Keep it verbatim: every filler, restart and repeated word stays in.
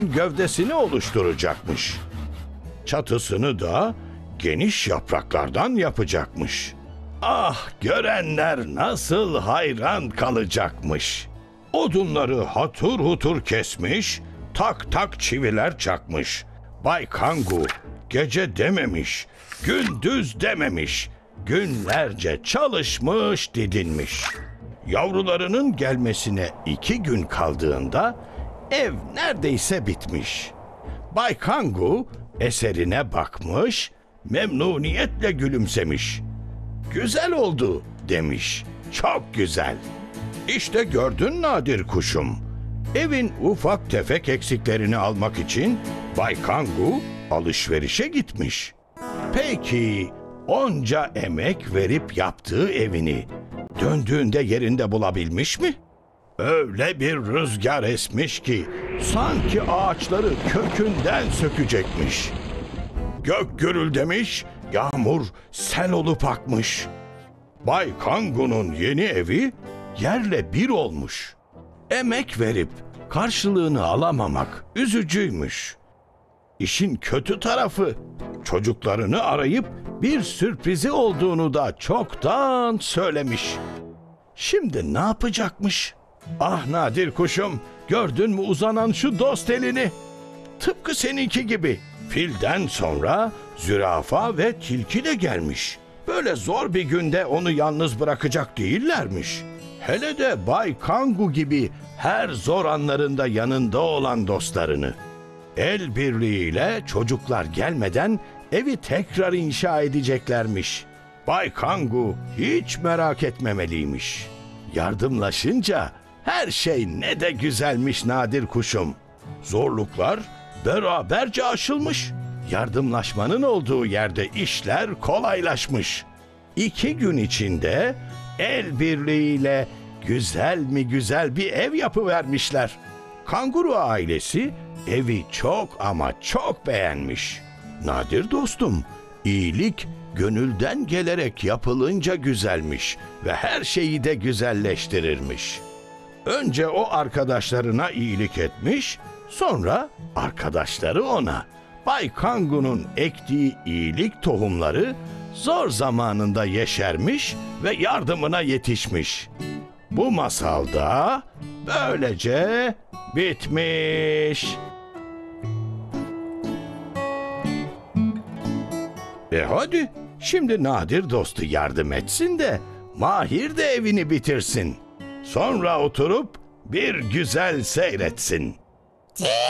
gövdesini oluşturacakmış. Çatısını da geniş yapraklardan yapacakmış. Ah, görenler nasıl hayran kalacakmış. Odunları hatur hutur kesmiş, tak tak çiviler çakmış. Bay Kangu gece dememiş, gündüz dememiş, günlerce çalışmış didinmiş. Yavrularının gelmesine iki gün kaldığında ev neredeyse bitmiş. Bay Kangu eserine bakmış, memnuniyetle gülümsemiş. Güzel oldu demiş, çok güzel. İşte gördün Nadir kuşum. Evin ufak tefek eksiklerini almak için Bay Kangu alışverişe gitmiş. Peki onca emek verip yaptığı evini döndüğünde yerinde bulabilmiş mi? Öyle bir rüzgar esmiş ki sanki ağaçları kökünden sökecekmiş. Gök gürüldemiş, yağmur sel olup akmış. Bay Kangu'nun yeni evi yerle bir olmuş. Emek verip karşılığını alamamak üzücüymüş. İşin kötü tarafı, çocuklarını arayıp bir sürprizi olduğunu da çoktan söylemiş. Şimdi ne yapacakmış? Ah Nadir kuşum, gördün mü uzanan şu dost elini? Tıpkı seninki gibi. Filden sonra zürafa ve tilki de gelmiş. Böyle zor bir günde onu yalnız bırakacak değillermiş. Hele de Bay Kangu gibi her zor anlarında yanında olan dostlarını. El birliğiyle çocuklar gelmeden evi tekrar inşa edeceklermiş. Bay Kangu hiç merak etmemeliymiş. Yardımlaşınca her şey ne de güzelmiş Nadir kuşum. Zorluklar beraberce aşılmış. Yardımlaşmanın olduğu yerde işler kolaylaşmış. İki gün içinde el birliğiyle güzel mi güzel bir ev yapıvermişler. Kanguru ailesi evi çok ama çok beğenmiş. Nadir dostum, iyilik gönülden gelerek yapılınca güzelmiş ve her şeyi de güzelleştirirmiş. Önce o arkadaşlarına iyilik etmiş, sonra arkadaşları ona. Bay Kangu'nun ektiği iyilik tohumları zor zamanında yeşermiş ve yardımına yetişmiş. Bu masalda böylece bitmiş. E hadi, şimdi Nadir dostu yardım etsin de Mahir de evini bitirsin. Sonra oturup bir güzel seyretsin.